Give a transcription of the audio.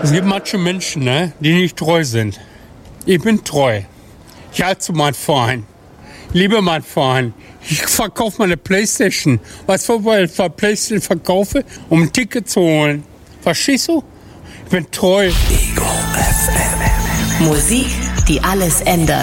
Es gibt manche Menschen, ne, die nicht treu sind. Ich bin treu. Ich halte zu meinem Verein. Liebe meinen Verein. Ich verkaufe meine Playstation. Weißt du, weil ich Playstation verkaufe, um ein Ticket zu holen? Verstehst du? Ich bin treu. Ego FM. Musik, die alles ändert.